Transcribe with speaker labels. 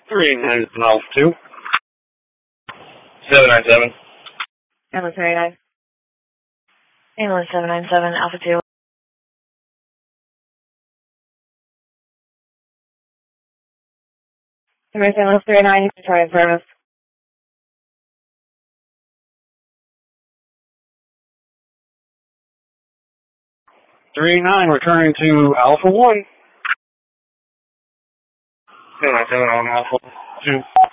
Speaker 1: 389 Alpha 2.
Speaker 2: 797.
Speaker 3: Ambulance 389. Ambulance 797, Alpha 2. Ambulance 389, Victoria Service.
Speaker 1: Returning to Alpha 1.
Speaker 2: 797 on Alpha 2.